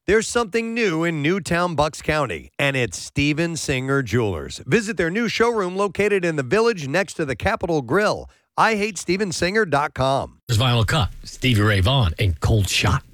There's something new in Newtown, Bucks County, and it's Steven Singer Jewelers. Visit their new showroom located in the Village next to the Capitol Grill. IHateStevenSinger.com. There's Vinyl Cut, Stevie Ray Vaughan, and Cold Shot.